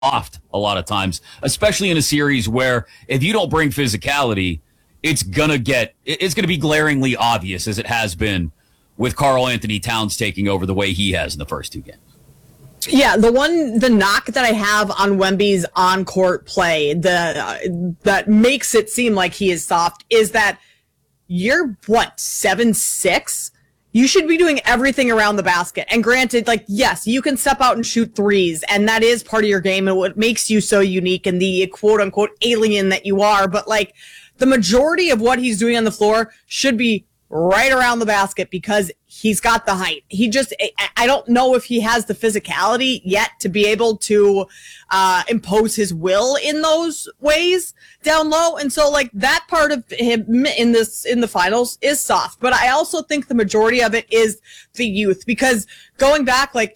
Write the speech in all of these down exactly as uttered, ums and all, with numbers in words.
soft a lot of times, especially in a series where if you don't bring physicality, it's gonna get it's gonna be glaringly obvious, as it has been with Karl Anthony Towns taking over the way he has in the first two games. Yeah, the one, the knock that I have on Wemby's on-court play, the uh, that makes it seem like he is soft, is that you're, what, seven six? You should be doing everything around the basket. And granted, like, yes, you can step out and shoot threes, and that is part of your game and what makes you so unique and the quote-unquote alien that you are. But, like, the majority of what he's doing on the floor should be right around the basket because he's got the height. He just, I don't know if he has the physicality yet to be able to uh, impose his will in those ways down low. And so like that part of him in this, in the finals is soft, but I also think the majority of it is the youth, because going back, like,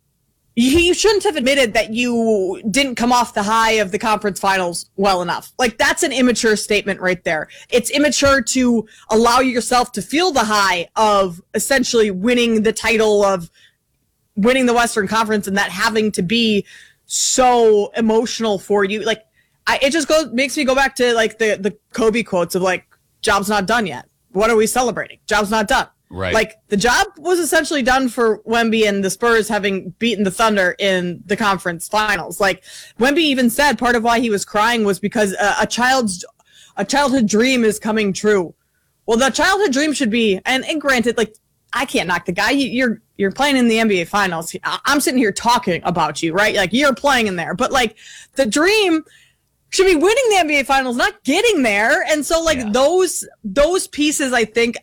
you shouldn't have admitted that you didn't come off the high of the conference finals well enough. Like, that's an immature statement right there. It's immature to allow yourself to feel the high of essentially winning the title, of winning the Western Conference, and that having to be so emotional for you. Like, I, it just goes, makes me go back to like the, the Kobe quotes of like, job's not done yet. What are we celebrating? Job's not done. Right. Like, the job was essentially done for Wemby and the Spurs having beaten the Thunder in the conference finals. Like, Wemby even said part of why he was crying was because a, a child's a childhood dream is coming true. Well, the childhood dream should be, and, and granted, like, I can't knock the guy. You, you're you're playing in the N B A finals. I'm sitting here talking about you, right? Like, you're playing in there. But, like, the dream should be winning the N B A finals, not getting there. And so, like, yeah. those those pieces, I think,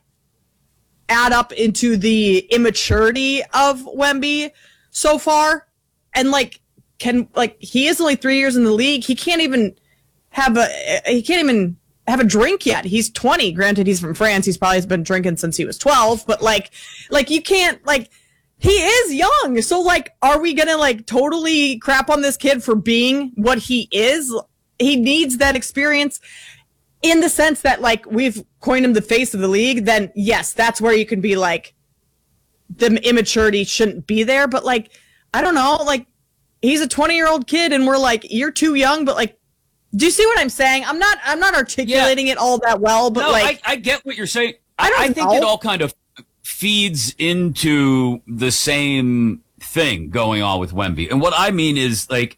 add up into the immaturity of Wemby so far. And like, can, like, he is only three years in the league. He can't even have a, he can't even have a drink yet. He's twenty. Granted, he's from France. He's probably been drinking since he was twelve, but like, like you can't, like, he is young. So like, are we going to like totally crap on this kid for being what he is? He needs that experience. In the sense that, like, we've coined him the face of the league, then yes, that's where you can be like, the immaturity shouldn't be there. But, like, I don't know, like, he's a twenty-year-old kid, and we're like, you're too young, but, like, do you see what I'm saying? I'm not, I'm not articulating yeah. it all that well, but, no, like. I, I get what you're saying. I, don't I think know. it all kind of feeds into the same thing going on with Wemby. And what I mean is, like,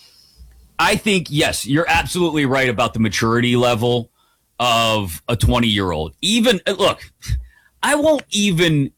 I think, yes, you're absolutely right about the maturity level of a twenty-year-old. Even, look, I won't even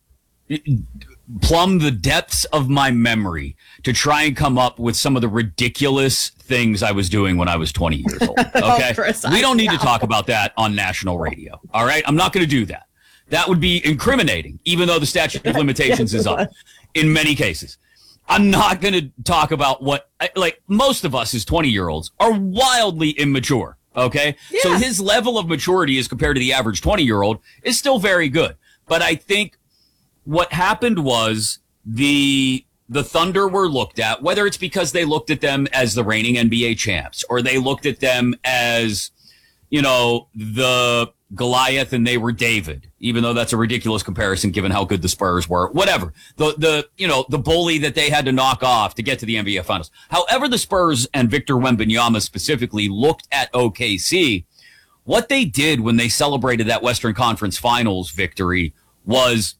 plumb the depths of my memory to try and come up with some of the ridiculous things I was doing when I was twenty years old. Okay? oh, we don't need now. to talk about that on national radio. All right? I'm not going to do that. That would be incriminating, even though the statute of limitations yes, is up in many cases. I'm not going to talk about what, like, most of us as twenty-year-olds are wildly immature, okay? Yeah. So his level of maturity as compared to the average twenty-year-old is still very good. But I think what happened was the the Thunder were looked at, whether it's because they looked at them as the reigning N B A champs or they looked at them as, you know, the Goliath and they were David, even though that's a ridiculous comparison given how good the Spurs were. Whatever. The, the, you know, the bully that they had to knock off to get to the N B A Finals. However, the Spurs and Victor Wembanyama specifically looked at O K C, what they did when they celebrated that Western Conference Finals victory was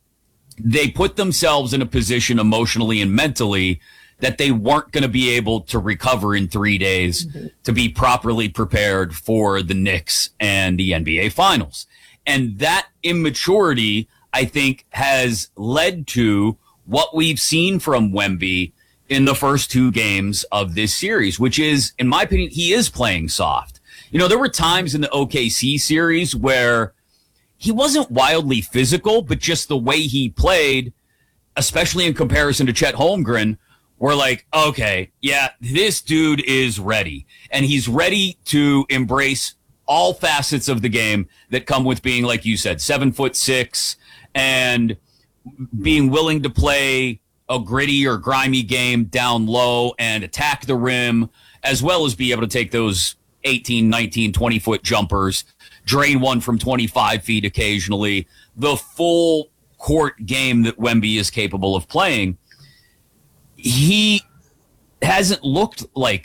they put themselves in a position emotionally and mentally that they weren't going to be able to recover in three days mm-hmm. to be properly prepared for the Knicks and the N B A Finals. And that immaturity, I think, has led to what we've seen from Wemby in the first two games of this series, which is, in my opinion, he is playing soft. You know, there were times in the O K C series where he wasn't wildly physical, but just the way he played, especially in comparison to Chet Holmgren, we're like, okay, yeah, this dude is ready. And he's ready to embrace all facets of the game that come with being, like you said, seven foot six and being willing to play a gritty or grimy game down low and attack the rim, as well as be able to take those eighteen, nineteen, twenty foot jumpers, drain one from twenty-five feet occasionally, the full court game that Wemby is capable of playing. He hasn't looked like